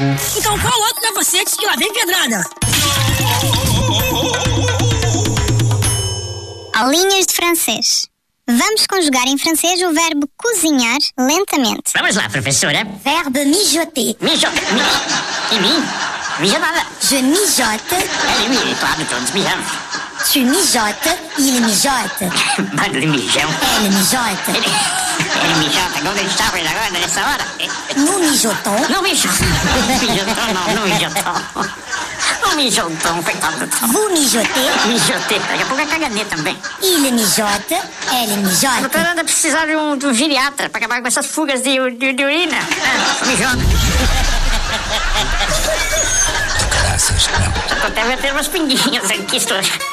Então qual outro capacete que lá vem pedrada? Aulinhas de francês. Vamos conjugar em francês o verbo cozinhar lentamente. Vamos lá, professora. Verbe mijoter. E mim? Mija nada. Je mijote. Ele claro, todos mijamos. Tu mijotes. Il mijote. Bando de mijão. Elle mijote. Ele mijota, como ele estava agora, nessa hora. Nous mijotons. Não mijou. Não mijotão. Não mijotão, coitado do tom. Vous mijotez. Mijotei. Daqui a pouco é caganeta também. Il mijote. Elle A mijote. doutora anda precisar de um geriatra pra acabar com essas fugas de urina. Mijota. Caraças, não. Até vai ter umas pinguinhas aqui, estou...